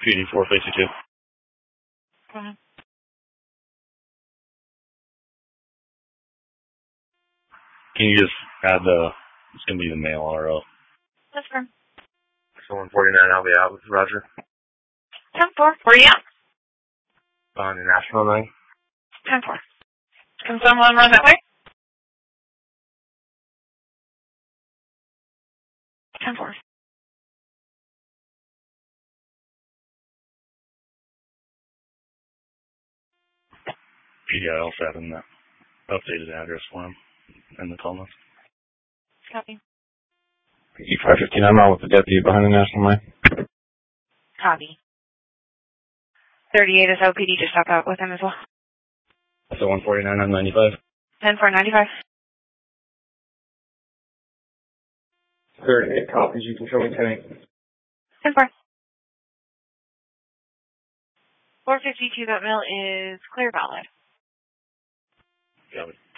PD 452. Can you just add it's going to be the mail RO. That's fine. So 149, I'll be out with Roger. 10-4, where are you at? On the National line. 10-4. Can someone run that way? 10-4. PD, I also add in that updated address for him and the call list. Copy. PD 515, I'm on with the deputy behind the National line. Copy. 38 is OPD, just stop out with him as well. So 149 on 95. 10-4, 95. 38 copies, you can show me 10-8. 10-4. 452, that mail is clear valid. Got it.